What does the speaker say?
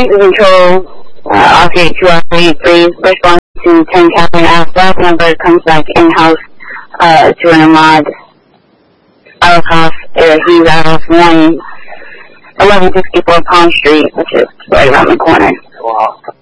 Street, control, off-gate 208, please. Respond to 10 Catherine Ave. That number comes back in-house to an Ahmad Alakoff. He's out of 1164 Palm Street, which is right around the corner. Wow.